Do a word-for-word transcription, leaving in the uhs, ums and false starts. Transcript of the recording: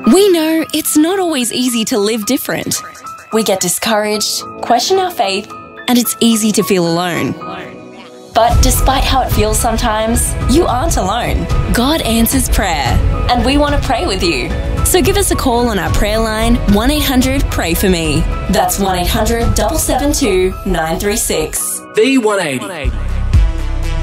We know it's not always easy to live different. We get discouraged, question our faith, and it's easy to feel alone. But despite how it feels sometimes, you aren't alone. God answers prayer, and we want to pray with you. So give us a call on our prayer line, one eight hundred pray for me. That's one eight hundred, seven seven two, nine three six. V one eighty.